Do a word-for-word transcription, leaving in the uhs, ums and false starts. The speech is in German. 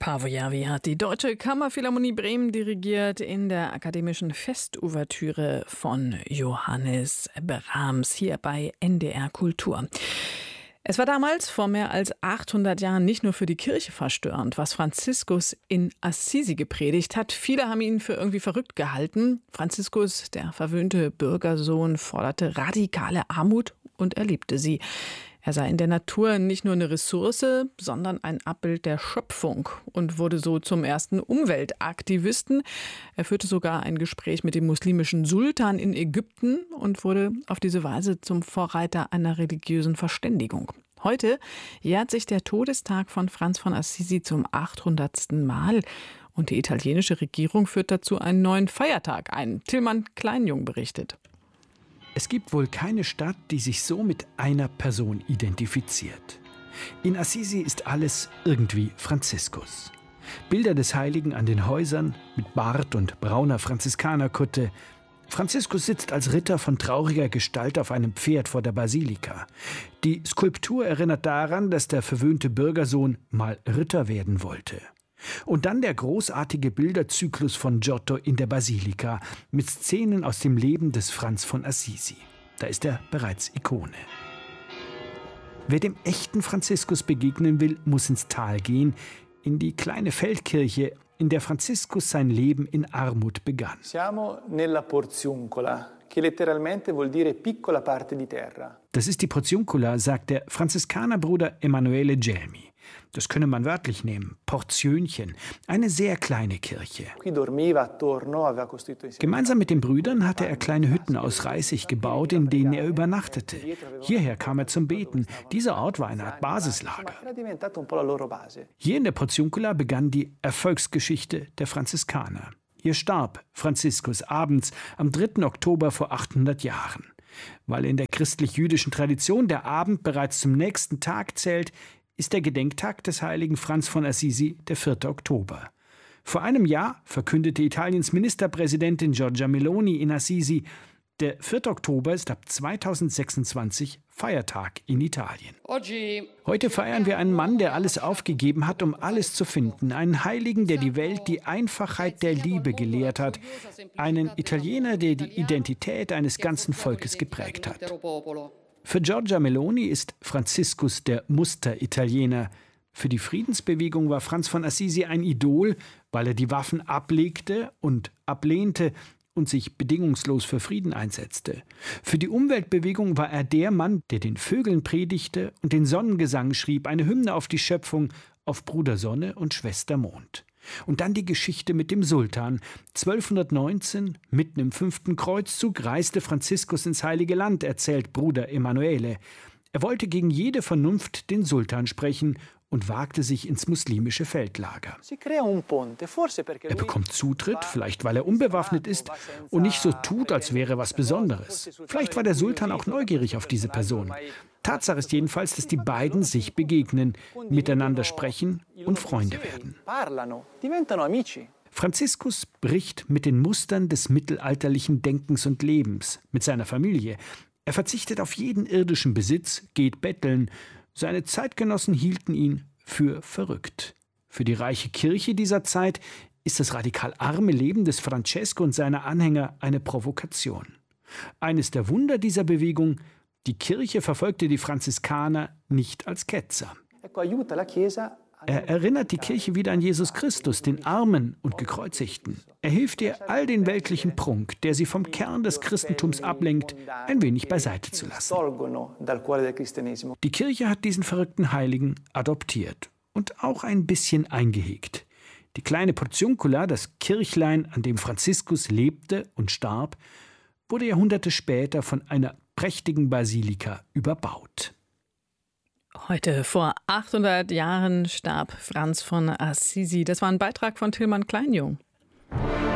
Paavo Järvi hat die Deutsche Kammerphilharmonie Bremen dirigiert in der akademischen Festouvertüre von Johannes Brahms hier bei N D R Kultur. Es war damals vor mehr als achthundert Jahren nicht nur für die Kirche verstörend, was Franziskus in Assisi gepredigt hat. Viele haben ihn für irgendwie verrückt gehalten. Franziskus, der verwöhnte Bürgersohn, forderte radikale Armut und erlebte sie. Er sei in der Natur nicht nur eine Ressource, sondern ein Abbild der Schöpfung und wurde so zum ersten Umweltaktivisten. Er führte sogar ein Gespräch mit dem muslimischen Sultan in Ägypten und wurde auf diese Weise zum Vorreiter einer religiösen Verständigung. Heute jährt sich der Todestag von Franz von Assisi zum achthundertsten Mal. Und die italienische Regierung führt dazu einen neuen Feiertag ein. Tilman Kleinjung berichtet. Es gibt wohl keine Stadt, die sich so mit einer Person identifiziert. In Assisi ist alles irgendwie Franziskus. Bilder des Heiligen an den Häusern mit Bart und brauner Franziskanerkutte. Franziskus sitzt als Ritter von trauriger Gestalt auf einem Pferd vor der Basilika. Die Skulptur erinnert daran, dass der verwöhnte Bürgersohn mal Ritter werden wollte. Und dann der großartige Bilderzyklus von Giotto in der Basilika mit Szenen aus dem Leben des Franz von Assisi. Da ist er bereits Ikone. Wer dem echten Franziskus begegnen will, muss ins Tal gehen, in die kleine Feldkirche, in der Franziskus sein Leben in Armut begann. Siamo nella Porziuncola, che letteralmente vuol dire piccola parte di terra. Das ist die Porziuncola, sagt der Franziskanerbruder Emanuele Gelmi. Das könne man wörtlich nehmen, Portionchen, eine sehr kleine Kirche. Gemeinsam mit den Brüdern hatte er kleine Hütten aus Reisig gebaut, in denen er übernachtete. Hierher kam er zum Beten. Dieser Ort war eine Art Basislager. Hier in der Porziuncola begann die Erfolgsgeschichte der Franziskaner. Hier starb Franziskus abends am dritten Oktober vor achthundert Jahren. Weil in der christlich-jüdischen Tradition der Abend bereits zum nächsten Tag zählt, ist der Gedenktag des heiligen Franz von Assisi der vierte Oktober. Vor einem Jahr verkündete Italiens Ministerpräsidentin Giorgia Meloni in Assisi, der vierte Oktober ist ab zweitausendsechsundzwanzig Feiertag in Italien. Heute feiern wir einen Mann, der alles aufgegeben hat, um alles zu finden. Einen Heiligen, der die Welt die Einfachheit der Liebe gelehrt hat. Einen Italiener, der die Identität eines ganzen Volkes geprägt hat. Für Giorgia Meloni ist Franziskus der Muster-Italiener. Für die Friedensbewegung war Franz von Assisi ein Idol, weil er die Waffen ablegte und ablehnte und sich bedingungslos für Frieden einsetzte. Für die Umweltbewegung war er der Mann, der den Vögeln predigte und den Sonnengesang schrieb, eine Hymne auf die Schöpfung, auf Bruder Sonne und Schwester Mond. Und dann die Geschichte mit dem Sultan. zwölfhundertneunzehn, mitten im fünften Kreuzzug, reiste Franziskus ins Heilige Land, erzählt Bruder Emanuele. Er wollte gegen jede Vernunft den Sultan sprechen und wagte sich ins muslimische Feldlager. Er bekommt Zutritt, vielleicht weil er unbewaffnet ist und nicht so tut, als wäre was Besonderes. Vielleicht war der Sultan auch neugierig auf diese Person. Tatsache ist jedenfalls, dass die beiden sich begegnen, miteinander sprechen und Freunde werden. Franziskus bricht mit den Mustern des mittelalterlichen Denkens und Lebens, mit seiner Familie. Er verzichtet auf jeden irdischen Besitz, geht betteln. Seine Zeitgenossen hielten ihn für verrückt. Für die reiche Kirche dieser Zeit ist das radikal arme Leben des Francesco und seiner Anhänger eine Provokation. Eines der Wunder dieser Bewegung: die Kirche verfolgte die Franziskaner nicht als Ketzer. Er erinnert die Kirche wieder an Jesus Christus, den Armen und Gekreuzigten. Er hilft ihr, all den weltlichen Prunk, der sie vom Kern des Christentums ablenkt, ein wenig beiseite zu lassen. Die Kirche hat diesen verrückten Heiligen adoptiert und auch ein bisschen eingehegt. Die kleine Porziuncola, das Kirchlein, an dem Franziskus lebte und starb, wurde Jahrhunderte später von einer prächtigen Basilika überbaut. Heute vor achthundert Jahren starb Franz von Assisi. Das war ein Beitrag von Tilman Kleinjung.